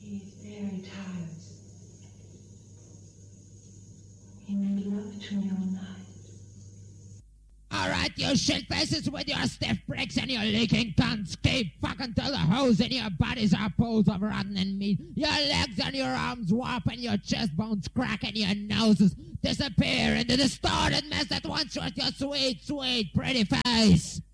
He's very tired. He made love to me all night. Alright, you shit faces with your stiff bricks and your leaking cunts. Keep fucking till the holes in your bodies are pools of rotten meat. Your legs and your arms warp and your chest bones crack and your noses disappear into the distorted mess that once was your sweet, sweet, pretty face.